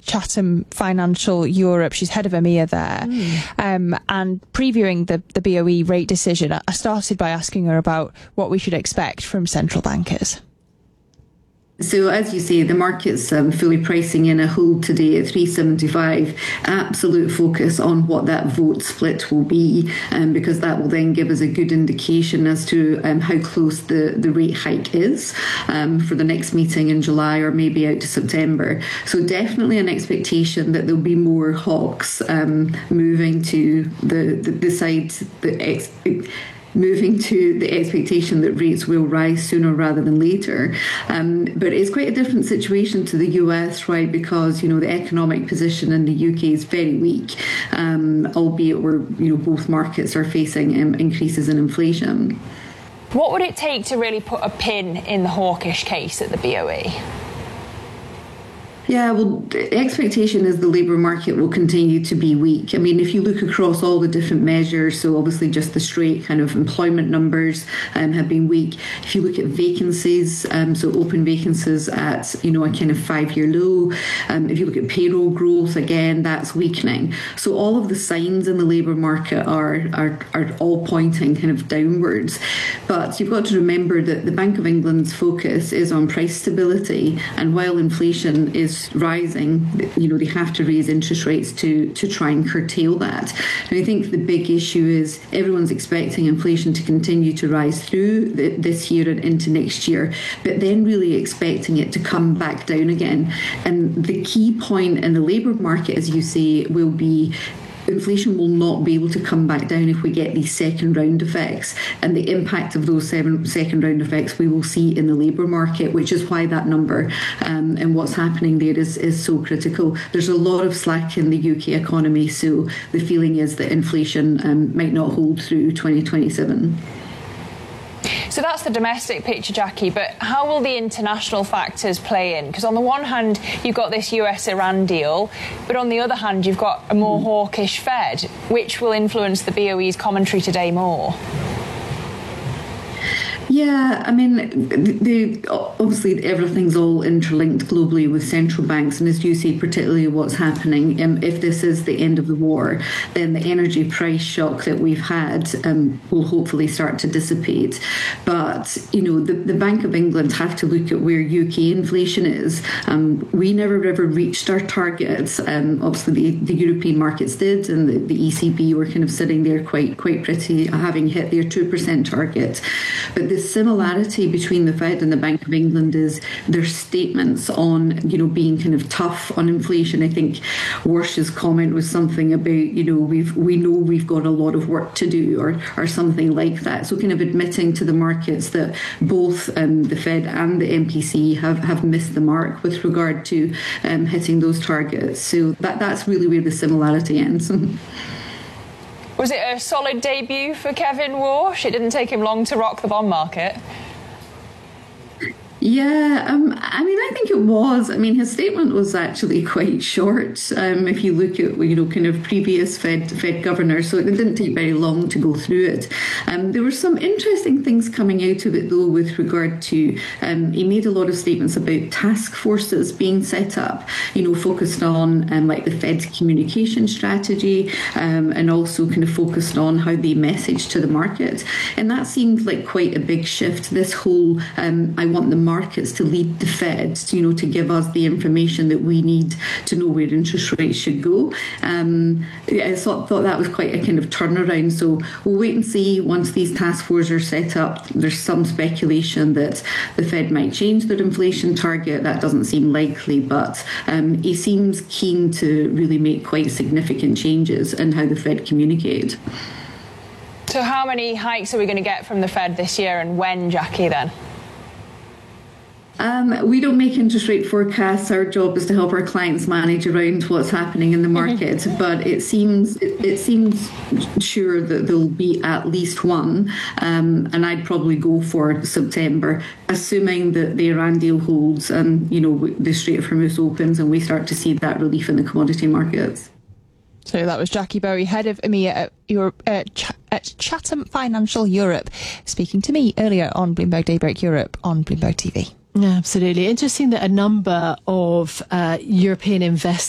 Chatham Financial Europe. She's head of EMEA there. And previewing the BOE rate decision, I started by asking her about what we should expect from central bankers. So as you say, the market's fully pricing in a hold today at 375. Absolute focus on what that vote split will be, because that will then give us a good indication as to how close the rate hike is for the next meeting in July or maybe out to September. So definitely an expectation that there'll be more hawks moving to the side moving to the expectation that rates will rise sooner rather than later. But it's quite a different situation to the US, right? Because, the economic position in the UK is very weak, albeit where, both markets are facing increases in inflation. What would it take to really put a pin in the hawkish case at the BOE? Yeah, well, the expectation is the labour market will continue to be weak. I mean, if you look across all the different measures, so obviously just the straight kind of employment numbers have been weak. If you look at vacancies, so open vacancies at, a kind of 5-year low. If you look at payroll growth, again, that's weakening. So all of the signs in the labour market are all pointing kind of downwards. But you've got to remember that the Bank of England's focus is on price stability, and while inflation is rising, they have to raise interest rates to try and curtail that. And I think the big issue is everyone's expecting inflation to continue to rise through this year and into next year, but then really expecting it to come back down again. And the key point in the labour market, as you say, will be inflation will not be able to come back down if we get these second round effects, and the impact of those second round effects we will see in the labour market, which is why that number and what's happening there is so critical. There's a lot of slack in the UK economy, so the feeling is that inflation might not hold through 2027. So that's the domestic picture, Jackie, but how will the international factors play in? Because on the one hand, you've got this US-Iran deal, but on the other hand, you've got a more hawkish Fed, which will influence the BOE's commentary today more. Yeah, I mean, obviously everything's all interlinked globally with central banks, and as you say, particularly what's happening, if this is the end of the war, then the energy price shock that we've had will hopefully start to dissipate. But, the Bank of England have to look at where UK inflation is. We never ever reached our targets. Obviously, the European markets did, and the ECB were kind of sitting there quite pretty, having hit their 2% target. But the similarity between the Fed and the Bank of England is their statements on, being kind of tough on inflation. I think Warsh's comment was something about, we know we've got a lot of work to do, or something like that. So kind of admitting to the markets that both the Fed and the MPC have missed the mark with regard to hitting those targets. So that's really where the similarity ends. Was it a solid debut for Kevin Warsh? It didn't take him long to rock the bond market. Yeah, I think it was. His statement was actually quite short. If you look at, kind of previous Fed governors, so it didn't take very long to go through it. There were some interesting things coming out of it, though, with regard to, he made a lot of statements about task forces being set up, focused on like the Fed's communication strategy, and also kind of focused on how they message to the market. And that seemed like quite a big shift. This whole, I want the markets to lead the Fed, to give us the information that we need to know where interest rates should go. I thought that was quite a kind of turnaround. So we'll wait and see once these task forces are set up. There's some speculation that the Fed might change their inflation target. That doesn't seem likely, but he seems keen to really make quite significant changes in how the Fed communicate. So how many hikes are we going to get from the Fed this year, and when, Jackie, then? We don't make interest rate forecasts. Our job is to help our clients manage around what's happening in the market. But it seems sure that there'll be at least one, and I'd probably go for September, assuming that the Iran deal holds and the Strait of Hormuz opens and we start to see that relief in the commodity markets. So that was Jackie Bowie, head of EMEA at Chatham Financial Europe, speaking to me earlier on Bloomberg Daybreak Europe on Bloomberg TV. Absolutely. Interesting that a number of European investors